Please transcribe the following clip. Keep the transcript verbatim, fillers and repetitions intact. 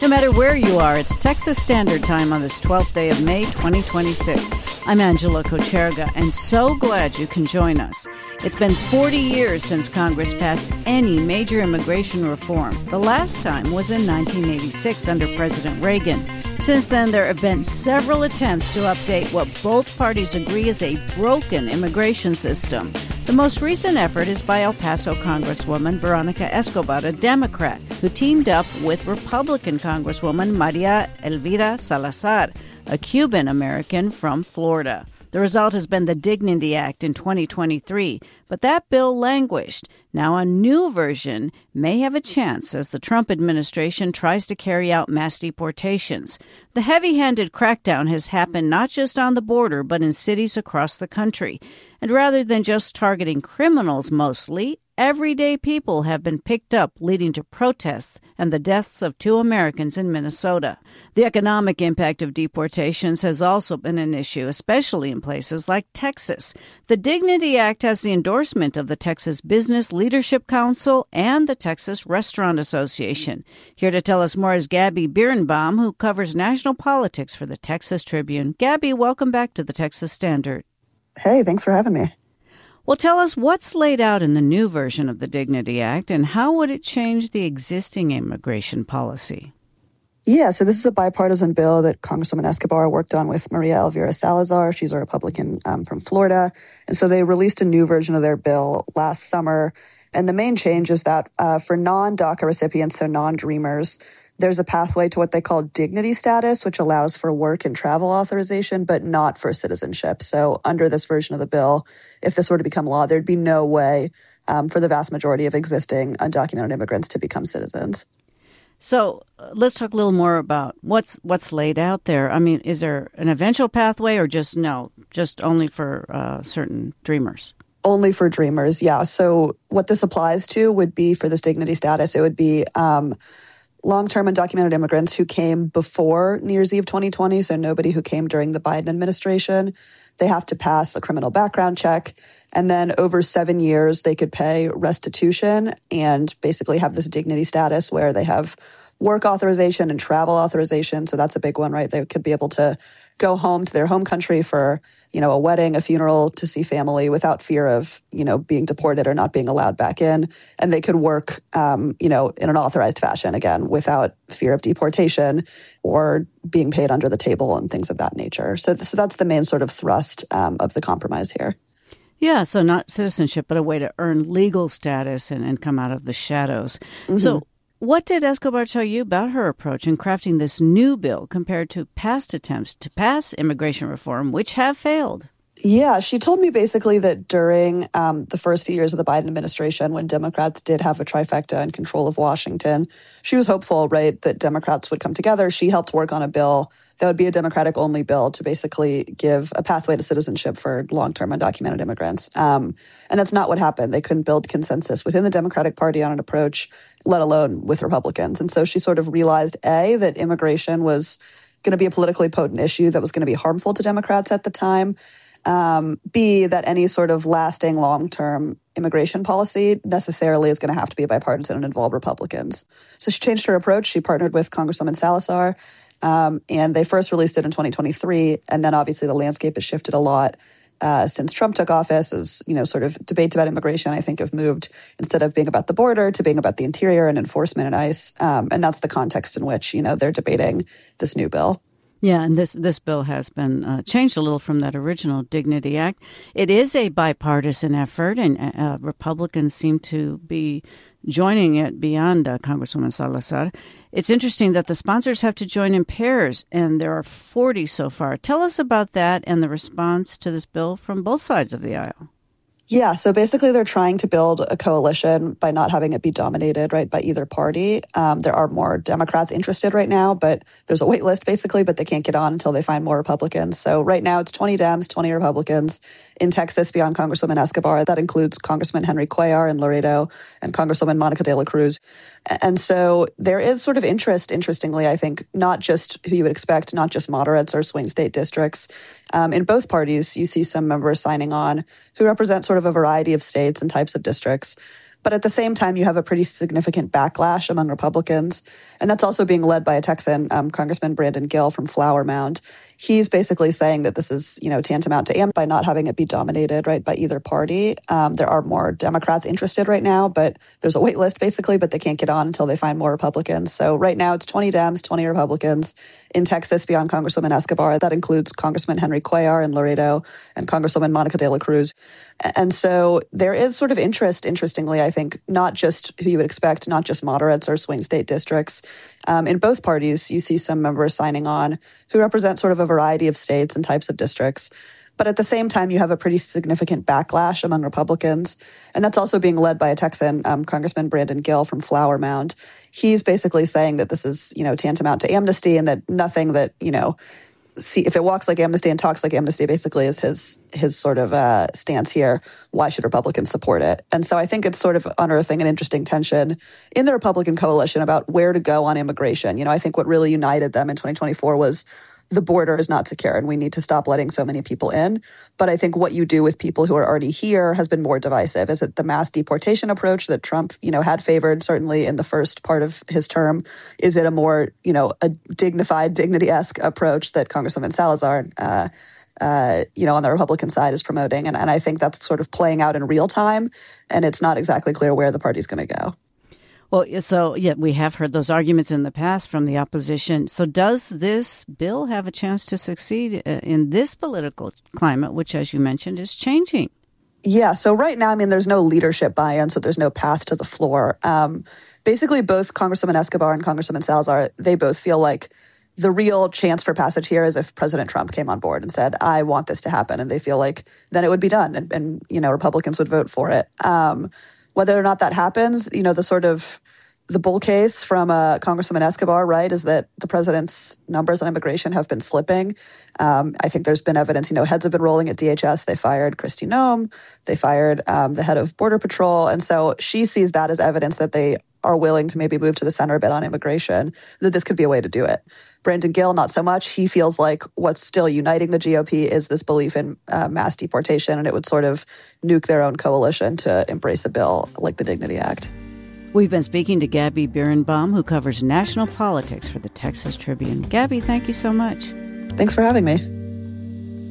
No matter where you are, it's Texas Standard Time on this twelfth day of May, twenty twenty-six. I'm Angela Kocherga, and so glad you can join us. It's been forty years since Congress passed any major immigration reform. The last time was in nineteen eighty-six under President Reagan. Since then, there have been several attempts to update what both parties agree is a broken immigration system. The most recent effort is by El Paso Congresswoman Veronica Escobar, a Democrat, who teamed up with Republican Congresswoman Maria Elvira Salazar, a Cuban-American from Florida. The result has been the Dignity Act in twenty twenty-three, but that bill languished. Now a new version may have a chance as the Trump administration tries to carry out mass deportations. The heavy-handed crackdown has happened not just on the border, but in cities across the country. And rather than just targeting criminals mostly, everyday people have been picked up, leading to protests and the deaths of two Americans in Minnesota. The economic impact of deportations has also been an issue, especially in places like Texas. The Dignity Act has the endorsement of the Texas Business Leadership Council and the Texas Restaurant Association. Here to tell us more is Gabby Birnbaum, who covers national politics for the Texas Tribune. Gabby, welcome back to the Texas Standard. Hey, thanks for having me. Well, tell us what's laid out in the new version of the Dignity Act and how would it change the existing immigration policy? Yeah, so this is a bipartisan bill that Congresswoman Escobar worked on with Maria Elvira Salazar. She's a Republican um, from Florida. And so they released a new version of their bill last summer. And the main change is that uh, for non-DACA recipients, so non-Dreamers, there's a pathway to what they call dignity status, which allows for work and travel authorization, but not for citizenship. So under this version of the bill, if this were to become law, there'd be no way um, for the vast majority of existing undocumented immigrants to become citizens. So uh, let's talk a little more about what's what's laid out there. I mean, is there an eventual pathway or just no, just only for uh, certain Dreamers? Only for Dreamers, yeah. So what this applies to would be for this dignity status, it would be um, long-term undocumented immigrants who came before New Year's Eve twenty twenty, so nobody who came during the Biden administration. They have to pass a criminal background check. And then over seven years, they could pay restitution and basically have this dignity status where they have work authorization and travel authorization. So that's a big one, right? They could be able to go home to their home country for, you know, a wedding, a funeral, to see family without fear of, you know, being deported or not being allowed back in. And they could work, um, you know, in an authorized fashion, again, without fear of deportation or being paid under the table and things of that nature. So, so that's the main sort of thrust um, of the compromise here. Yeah, so not citizenship, but a way to earn legal status and, and come out of the shadows. Mm-hmm. So what did Escobar tell you about her approach in crafting this new bill compared to past attempts to pass immigration reform, which have failed? Yeah, she told me basically that during um, the first few years of the Biden administration, when Democrats did have a trifecta in control of Washington, she was hopeful, right, that Democrats would come together. She helped work on a bill that would be a Democratic-only bill to basically give a pathway to citizenship for long-term undocumented immigrants. Um, and that's not what happened. They couldn't build consensus within the Democratic Party on an approach, let alone with Republicans. And so she sort of realized, A, that immigration was going to be a politically potent issue that was going to be harmful to Democrats at the time. Um, B, that any sort of lasting long-term immigration policy necessarily is going to have to be bipartisan and involve Republicans. So she changed her approach. She partnered with Congresswoman Salazar, um, and they first released it in twenty twenty-three. And then obviously the landscape has shifted a lot uh, since Trump took office. As, you know, sort of debates about immigration, I think, have moved instead of being about the border to being about the interior and enforcement and ICE. Um, and that's the context in which, you know, they're debating this new bill. Yeah, and this this bill has been uh, changed a little from that original Dignity Act. It is a bipartisan effort, and uh, Republicans seem to be joining it beyond uh, Congresswoman Salazar. It's interesting that the sponsors have to join in pairs, and there are forty so far. Tell us about that and the response to this bill from both sides of the aisle. Yeah, so basically they're trying to build a coalition by not having it be dominated, right, by either party. Um, there are more Democrats interested right now, but there's a wait list basically, but they can't get on until they find more Republicans. So right now it's twenty Dems, twenty Republicans. In Texas, beyond Congresswoman Escobar, that includes Congressman Henry Cuellar in Laredo and Congresswoman Monica de la Cruz. And so there is sort of interest, interestingly, I think, not just who you would expect, not just moderates or swing state districts. Um, in both parties, you see some members signing on who represent sort of a variety of states and types of districts. But at the same time, you have a pretty significant backlash among Republicans. And that's also being led by a Texan, um, Congressman Brandon Gill from Flower Mound. He's basically saying that this is, you know, tantamount to am by not having it be dominated, right, by either party. Um, there are more Democrats interested right now, but there's a wait list basically, but they can't get on until they find more Republicans. So right now it's twenty Dems, twenty Republicans. In Texas, beyond Congresswoman Escobar, that includes Congressman Henry Cuellar in Laredo and Congresswoman Monica de la Cruz. And so there is sort of interest, interestingly, I think, not just who you would expect, not just moderates or swing state districts. Um, in both parties, you see some members signing on who represent sort of a variety of states and types of districts. But at the same time, you have a pretty significant backlash among Republicans. And that's also being led by a Texan, um, Congressman Brandon Gill from Flower Mound. He's basically saying that this is, you know, tantamount to amnesty and that nothing that, you know, see if it walks like amnesty and talks like amnesty basically is his his sort of uh, stance here. Why should Republicans support it? And so I think it's sort of unearthing an interesting tension in the Republican coalition about where to go on immigration. You know, I think what really united them in twenty twenty-four was the border is not secure and we need to stop letting so many people in. But I think what you do with people who are already here has been more divisive. Is it the mass deportation approach that Trump, you know, had favored certainly in the first part of his term? Is it a more, you know, a dignified, dignity-esque approach that Congresswoman Salazar, uh, uh, you know, on the Republican side is promoting? And, and I think that's sort of playing out in real time. And it's not exactly clear where the party's going to go. Well, so, yeah, we have heard those arguments in the past from the opposition. So does this bill have a chance to succeed in this political climate, which, as you mentioned, is changing? Yeah. So right now, I mean, there's no leadership buy-in, so there's no path to the floor. Um, basically, both Congresswoman Escobar and Congresswoman Salazar, they both feel like the real chance for passage here is if President Trump came on board and said, I want this to happen. And they feel like then it would be done and, and you know, Republicans would vote for it. Um Whether or not that happens, you know, the sort of the bull case from uh, Congresswoman Escobar, right, is that the president's numbers on immigration have been slipping. Um, I think there's been evidence, you know, heads have been rolling at D H S. They fired Kristi Noem. They fired um, the head of Border Patrol. And so she sees that as evidence that they are willing to maybe move to the center a bit on immigration, that this could be a way to do it. Brandon Gill, not so much. He feels like what's still uniting the G O P is this belief in uh, mass deportation, and it would sort of nuke their own coalition to embrace a bill like the Dignity Act. We've been speaking to Gabby Birnbaum, who covers national politics for the Texas Tribune. Gabby, thank you so much. Thanks for having me.